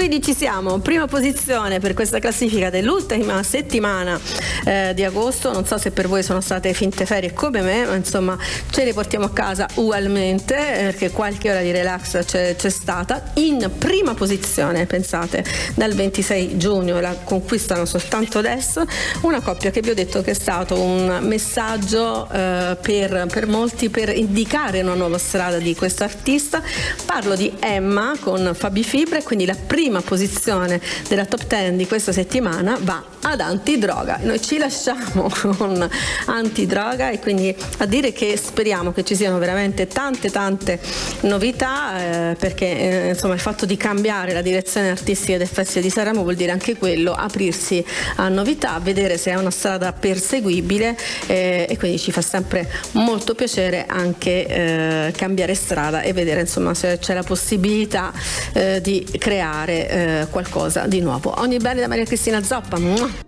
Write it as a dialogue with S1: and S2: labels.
S1: quindi ci siamo, prima posizione per questa classifica dell'ultima settimana di agosto. Non so se per voi sono state finte ferie come me, ma insomma ce le portiamo a casa ugualmente, perché qualche ora di relax c'è stata. In prima posizione, pensate, dal 26 giugno, la conquistano soltanto adesso, una coppia che vi ho detto che è stato un messaggio per molti, per indicare una nuova strada di questo artista. Parlo di Emma con Fabi Fibra, e quindi la prima posizione della top 10 di questa settimana va ad Antidroga. Noi ci lasciamo con Antidroga, e quindi a dire che speriamo che ci siano veramente tante novità, perché insomma il fatto di cambiare la direzione artistica del Festival di Sanremo vuol dire anche quello, aprirsi a novità, vedere se è una strada perseguibile, e quindi ci fa sempre molto piacere anche cambiare strada e vedere insomma se c'è la possibilità di creare qualcosa di nuovo. Ogni bene da Maria Cristina Zoppa.